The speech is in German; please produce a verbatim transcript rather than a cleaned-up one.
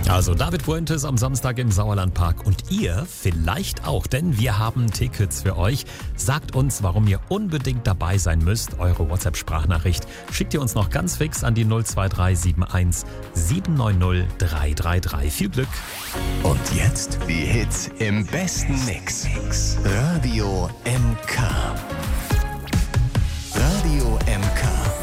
Also David Fuentes am Samstag im Sauerlandpark und ihr vielleicht auch, denn wir haben Tickets für euch. Sagt uns, warum ihr unbedingt dabei sein müsst. Eure WhatsApp-Sprachnachricht schickt ihr uns noch ganz fix an die null zwei drei sieben eins sieben neun null drei drei drei. Viel Glück! Und jetzt die Hits im besten Mix. Radio M K.